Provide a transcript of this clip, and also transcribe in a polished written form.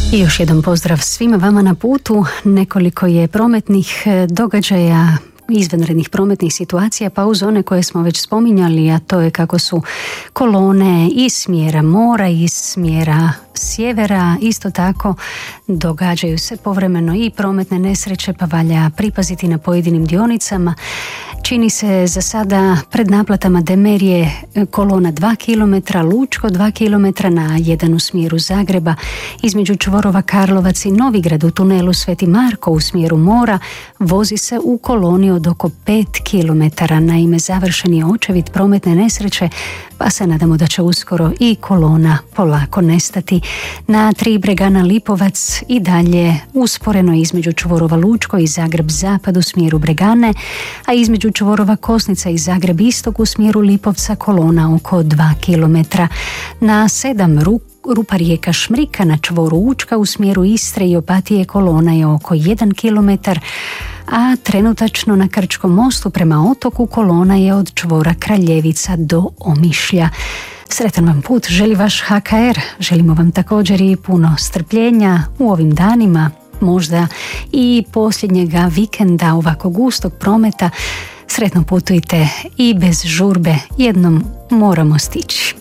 I još jedan pozdrav svima vama na putu. Nekoliko je prometnih događaja, izvanrednih prometnih situacija, pa uz one koje smo već spominjali, a to je kako su kolone iz smjera mora, iz smjera sjevera, isto tako događaju se povremeno i prometne nesreće, pa valja pripaziti na pojedinim dionicama. Čini se za sada pred naplatama Demerije kolona 2 km, Lučko 2 km na jedan u smjeru Zagreba, između čvorova Karlovac i Novigrad u tunelu Sveti Marko u smjeru mora vozi se u koloni od oko 5 km. Naime, završen je očevid prometne nesreće, pa se nadamo da će uskoro i kolona polako nestati. Na 3 Bregana Lipovac i dalje usporeno između čvorova Lučko i Zagreb Zapad u smjeru Bregane, a između čvorova Kosnica i Zagreb Istok u smjeru Lipovca kolona oko 2 km. Na 7 Rupa rijeka Šmrika na čvoru Učka u smjeru Istre i Opatije kolona je oko 1 km, a trenutačno na Krčkom mostu prema otoku kolona je od čvora Kraljevica do Omišlja. Sretan vam put želi vaš HKR, želimo vam također i puno strpljenja u ovim danima, možda i posljednjega vikenda ovako gustog prometa. Sretno putujte i bez žurbe, jednom moramo stići.